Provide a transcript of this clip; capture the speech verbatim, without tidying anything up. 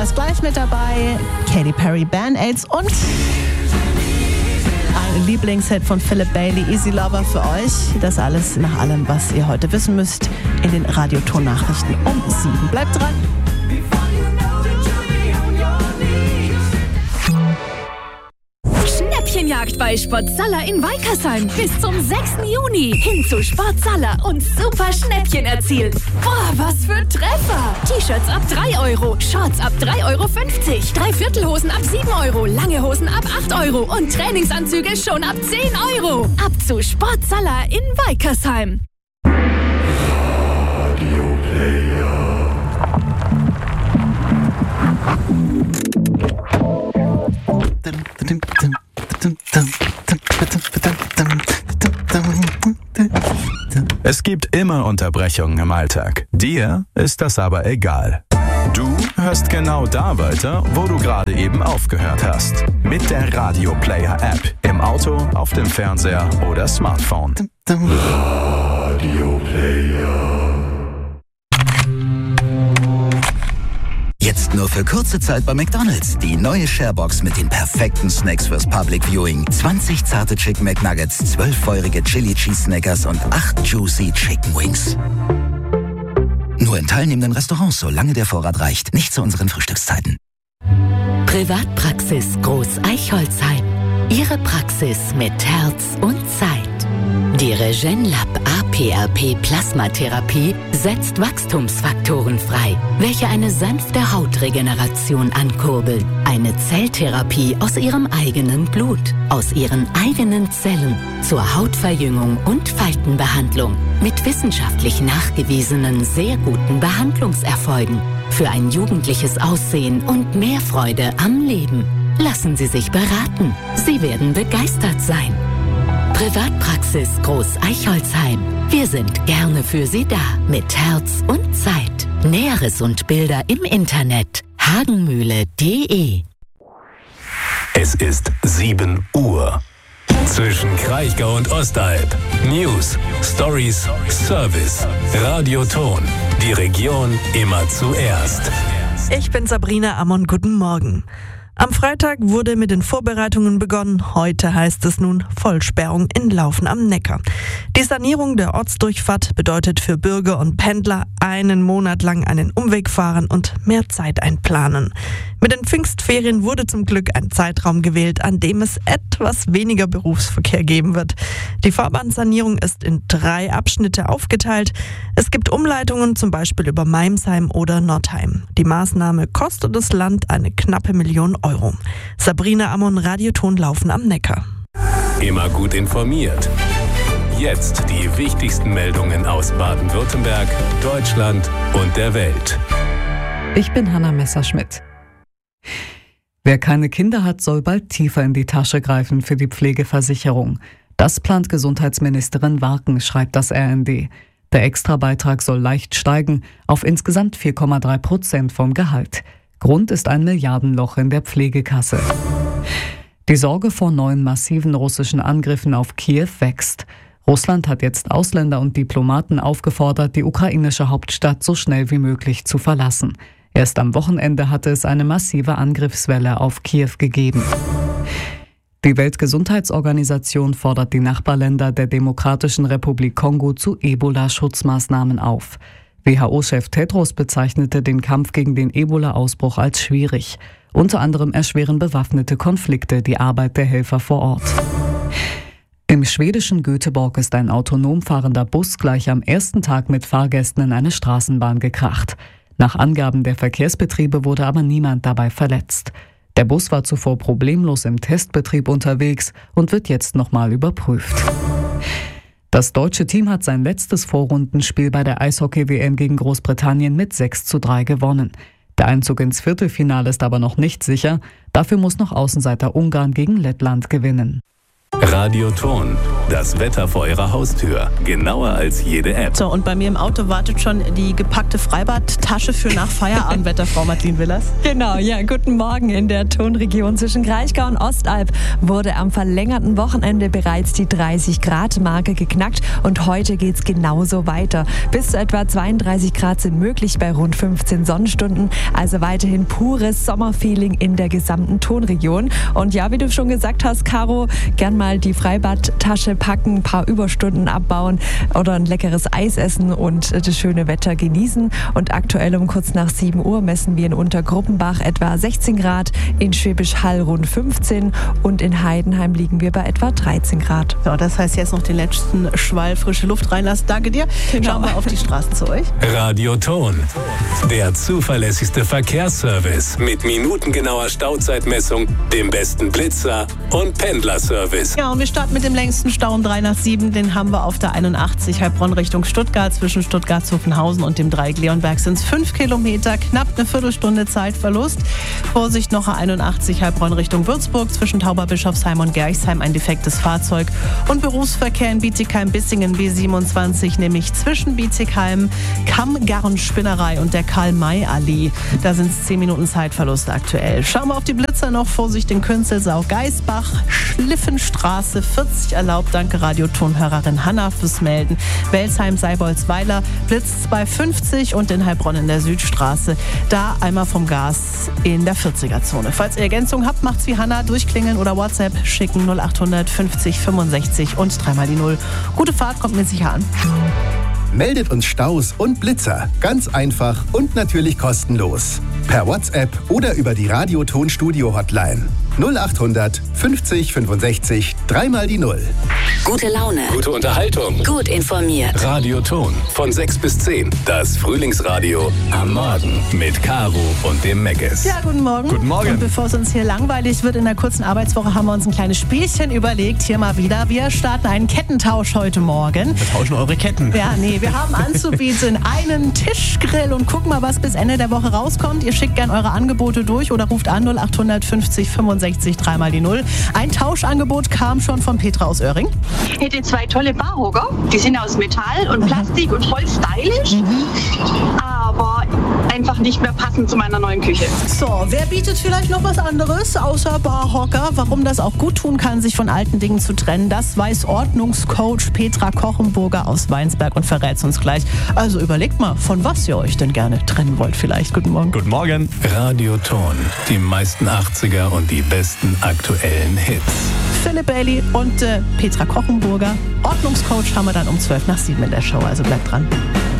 Das gleich mit dabei, Katy Perry, Band-Aids und ein Lieblingshit von Philip Bailey, Easy Lover für euch. Das alles nach allem, was ihr heute wissen müsst, in den Radioton-Nachrichten um sieben. Bleibt dran! Schnäppchenjagd bei Sportsaller in Weikersheim. Bis zum sechsten Juni. Hin zu Sportsaller und super Schnäppchen erzielen. Boah, was für Treffer! T-Shirts ab drei Euro, Shorts ab drei Euro fünfzig, Dreiviertelhosen ab sieben Euro, lange Hosen ab acht Euro und Trainingsanzüge schon ab zehn Euro. Ab zu Sportsaller in Weikersheim. Radio Player. Es gibt immer Unterbrechungen im Alltag. Dir ist das aber egal. Du hörst genau da weiter, wo du gerade eben aufgehört hast. Mit der Radio Player App. Im Auto, auf dem Fernseher oder Smartphone. Radio Player. Jetzt nur für kurze Zeit bei McDonald's. Die neue Sharebox mit den perfekten Snacks fürs Public Viewing. zwanzig zarte Chicken McNuggets, zwölf feurige Chili Cheese Snackers und acht Juicy Chicken Wings. Nur in teilnehmenden Restaurants, solange der Vorrat reicht. Nicht zu unseren Frühstückszeiten. Privatpraxis Groß Eichholzheim. Ihre Praxis mit Herz und Zeit. Die Regenlab A P R P Plasmatherapie setzt Wachstumsfaktoren frei, welche eine sanfte Hautregeneration ankurbeln. Eine Zelltherapie aus ihrem eigenen Blut, aus ihren eigenen Zellen zur Hautverjüngung und Faltenbehandlung mit wissenschaftlich nachgewiesenen sehr guten Behandlungserfolgen für ein jugendliches Aussehen und mehr Freude am Leben. Lassen Sie sich beraten. Sie werden begeistert sein. Privatpraxis Groß Eichholzheim. Wir sind gerne für Sie da mit Herz und Zeit. Näheres und Bilder im Internet hagenmühle punkt de. Es ist sieben Uhr. Zwischen Kraichgau und Ostalb. News, Stories, Service. Radioton. Die Region immer zuerst. Ich bin Sabrina Ammon. Guten Morgen. Am Freitag wurde mit den Vorbereitungen begonnen. Heute heißt es nun Vollsperrung in Laufen am Neckar. Die Sanierung der Ortsdurchfahrt bedeutet für Bürger und Pendler einen Monat lang einen Umweg fahren und mehr Zeit einplanen. Mit den Pfingstferien wurde zum Glück ein Zeitraum gewählt, an dem es etwas weniger Berufsverkehr geben wird. Die Fahrbahnsanierung ist in drei Abschnitte aufgeteilt. Es gibt Umleitungen, zum Beispiel über Meimsheim oder Nordheim. Die Maßnahme kostet das Land eine knappe Million Euro. Sabrina Ammon, Radioton Laufen am Neckar. Immer gut informiert. Jetzt die wichtigsten Meldungen aus Baden-Württemberg, Deutschland und der Welt. Ich bin Hanna Messerschmidt. Wer keine Kinder hat, soll bald tiefer in die Tasche greifen für die Pflegeversicherung. Das plant Gesundheitsministerin Warken, schreibt das R N D. Der Extrabeitrag soll leicht steigen auf insgesamt vier Komma drei Prozent vom Gehalt. Grund ist ein Milliardenloch in der Pflegekasse. Die Sorge vor neuen massiven russischen Angriffen auf Kiew wächst. Russland hat jetzt Ausländer und Diplomaten aufgefordert, die ukrainische Hauptstadt so schnell wie möglich zu verlassen. Erst am Wochenende hatte es eine massive Angriffswelle auf Kiew gegeben. Die Weltgesundheitsorganisation fordert die Nachbarländer der Demokratischen Republik Kongo zu Ebola-Schutzmaßnahmen auf. W H O-Chef Tedros bezeichnete den Kampf gegen den Ebola-Ausbruch als schwierig. Unter anderem erschweren bewaffnete Konflikte die Arbeit der Helfer vor Ort. Im schwedischen Göteborg ist ein autonom fahrender Bus gleich am ersten Tag mit Fahrgästen in eine Straßenbahn gekracht. Nach Angaben der Verkehrsbetriebe wurde aber niemand dabei verletzt. Der Bus war zuvor problemlos im Testbetrieb unterwegs und wird jetzt nochmal überprüft. Das deutsche Team hat sein letztes Vorrundenspiel bei der Eishockey-W M gegen Großbritannien mit sechs zu drei gewonnen. Der Einzug ins Viertelfinale ist aber noch nicht sicher. Dafür muss noch Außenseiter Ungarn gegen Lettland gewinnen. Radioton, das Wetter vor Ihrer Haustür. Genauer als jede App. So, und bei mir im Auto wartet schon die gepackte Freibadtasche für nach Feierabendwetter, Frau Martin Willers. Genau, ja, guten Morgen. In der Tonregion zwischen Kraichgau und Ostalb wurde am verlängerten Wochenende bereits die dreißig Grad Marke geknackt und heute geht's genauso weiter. Bis zu etwa zweiunddreißig Grad sind möglich bei rund fünfzehn Sonnenstunden, also weiterhin pures Sommerfeeling in der gesamten Tonregion. Und ja, wie du schon gesagt hast, Caro, gern mal die Freibadtasche packen, ein paar Überstunden abbauen oder ein leckeres Eis essen und das schöne Wetter genießen. Und aktuell um kurz nach sieben Uhr messen wir in Untergruppenbach etwa sechzehn Grad, in Schwäbisch Hall rund fünfzehn und in Heidenheim liegen wir bei etwa dreizehn Grad. So, das heißt jetzt noch den letzten Schwall frische Luft reinlassen. Danke dir. Genau. Schauen wir auf die Straßen zu euch. Radioton, der zuverlässigste Verkehrsservice mit minutengenauer Stauzeitmessung, dem besten Blitzer und Pendlerservice. Ja, und wir starten mit dem längsten Stau um drei nach sieben. Den haben wir auf der einundachtzig Heilbronn Richtung Stuttgart. Zwischen Stuttgart-Zuffenhausen und dem Dreieck Leonberg sind es fünf Kilometer, knapp eine Viertelstunde Zeitverlust. Vorsicht noch einundachtzig Heilbronn Richtung Würzburg. Zwischen Tauberbischofsheim und Gerchsheim ein defektes Fahrzeug. Und Berufsverkehr in Bietigheim-Bissingen B siebenundzwanzig, nämlich zwischen Bietigheim, Kamm-Garn-Spinnerei und der Karl-May-Allee. Da sind es zehn Minuten Zeitverlust aktuell. Schauen wir auf die Blitzer noch. Vorsicht in Künzelsau, Geisbach, Schliffenstraße vierzig erlaubt. Danke Radiotonhörerin Hanna fürs Melden. Welsheim, Seibolzweiler blitzt bei fünfzig und in Heilbronn in der Südstraße. Da einmal vom Gas in der vierziger-Zone. Falls ihr Ergänzungen habt, macht's wie Hanna, durchklingeln oder WhatsApp schicken null acht fünfzig fünfundsechzig und dreimal die Null. Gute Fahrt, kommt mir sicher an. Meldet uns Staus und Blitzer. Ganz einfach und natürlich kostenlos. Per WhatsApp oder über die Radioton-Studio-Hotline. null acht fünfzig fünfundsechzig, dreimal die Null. Gute Laune. Gute Unterhaltung. Gut informiert. Radioton von sechs bis zehn. Das Frühlingsradio am Morgen mit Caro und dem Meckes. Ja, guten Morgen. Guten Morgen. Und bevor es uns hier langweilig wird in der kurzen Arbeitswoche, haben wir uns ein kleines Spielchen überlegt. Hier mal wieder. Wir starten einen Kettentausch heute Morgen. Wir tauschen eure Ketten. Ja, nee, wir haben anzubieten einen Tischgrill und gucken mal, was bis Ende der Woche rauskommt. Ihr schickt gern eure Angebote durch oder ruft an null acht fünfzig fünfundsechzig, dreimal die Null. Ein Tauschangebot kam schon von Petra aus Öhring. Ich hätte zwei tolle Barhocker. Die sind aus Metall und Plastik und voll stylisch, mhm. aber einfach nicht mehr passend zu meiner neuen Küche. So, wer bietet vielleicht noch was anderes außer Barhocker? Warum das auch gut tun kann, sich von alten Dingen zu trennen, das weiß Ordnungscoach Petra Kochenburger aus Weinsberg und verrät es uns gleich. Also überlegt mal, von was ihr euch denn gerne trennen wollt vielleicht. Guten Morgen. Guten Morgen. Radioton, die meisten achtziger und die besten aktuellen Hits. Philipp Bailey und äh, Petra Kochenburger. Ordnungscoach haben wir dann um zwölf nach sieben in der Show, also bleibt dran.